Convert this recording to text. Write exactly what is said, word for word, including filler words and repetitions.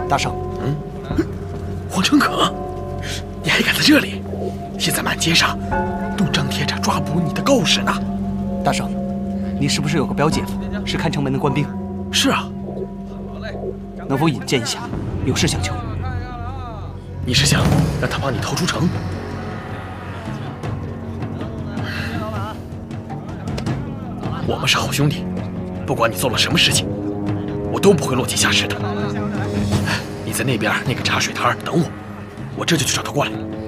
大圣， 嗯，黄成可，你还敢在这里？现在满街上都张贴着抓捕你的告示呢。 大圣，你是不是有个表姐夫是看城门的官兵？ 是啊。 能否引荐一下？有事相求。 你是想让他帮你逃出城？我们是好兄弟，不管你做了什么事情，我都不会落井下石的。你在那边那个茶水摊等我，我这就去找他过来。